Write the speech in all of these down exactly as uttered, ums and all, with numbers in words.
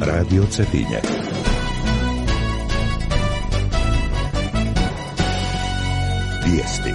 Radio Cetinje. Vijesti.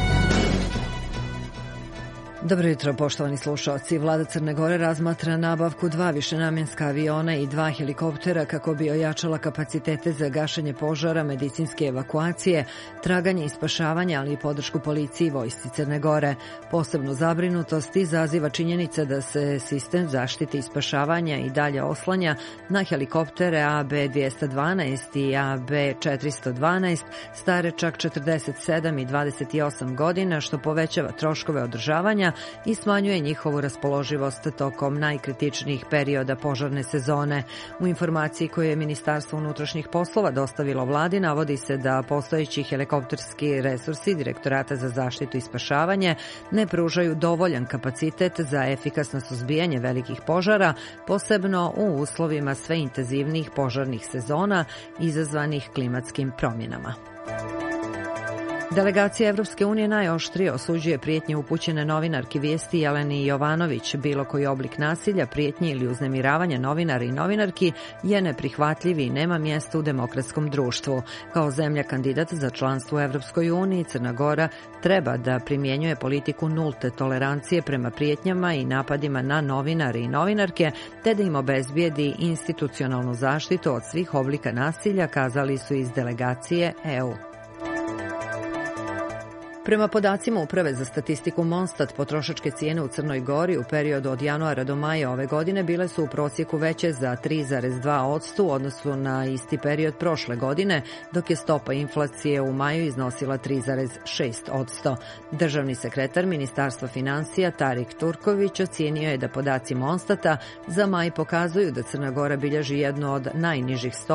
Dobro jutro, poštovani slušalci. Vlada Crne Gore razmatra nabavku dva višenamjenska aviona i dva helikoptera kako bi ojačala kapacitete za gašenje požara, medicinske evakuacije, traganje i spašavanje, ali i podršku policiji i vojsci Crne Gore. Posebnu zabrinutost izaziva činjenica da se sistem zaštite i spašavanja i dalje oslanja na helikoptere A B dvjesto dvanaest i A B četiristo dvanaest, stare čak četrdeset sedam i dvadeset osam godina, što povećava troškove održavanja i smanjuje njihovu raspoloživost tokom najkritičnijih perioda požarne sezone. U informaciji koju je Ministarstvo unutrašnjih poslova dostavilo vladi navodi se da postojeći helikopterski resursi Direktorata za zaštitu i spašavanje ne pružaju dovoljan kapacitet za efikasno suzbijanje velikih požara, posebno u uslovima sve intenzivnijih požarnih sezona izazvanih klimatskim promjenama. Delegacija Evropske unije najoštrije osuđuje prijetnje upućene novinarki Vijesti Jeleni Jovanović. Bilo koji oblik nasilja, prijetnje ili uznemiravanja novinara i novinarki je neprihvatljiv i nema mjesta u demokratskom društvu. Kao zemlja kandidat za članstvo u Evropskoj uniji, Crna Gora treba da primjenjuje politiku nulte tolerancije prema prijetnjama i napadima na novinare i novinarke, te da im obezbijedi institucionalnu zaštitu od svih oblika nasilja, kazali su iz delegacije E U. Prema podacima Uprave za statistiku Monstat, potrošačke cijene u Crnoj Gori u periodu od januara do maja ove godine bile su u prosjeku veće za tri zarez dva posto u odnosu na isti period prošle godine, dok je stopa inflacije u maju iznosila tri zarez šest posto. Državni sekretar Ministarstva financija Tarik Turković ocijenio je da podaci Monstata za maj pokazuju da Crna Gora bilježi jednu od najnižih stopa